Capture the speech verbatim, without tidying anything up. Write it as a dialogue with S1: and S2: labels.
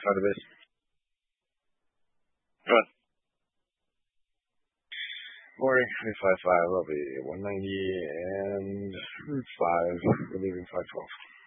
S1: Try the base.
S2: Go ahead.
S1: Morning, three five five, I'll be one ninety and five, we're leaving five twelve.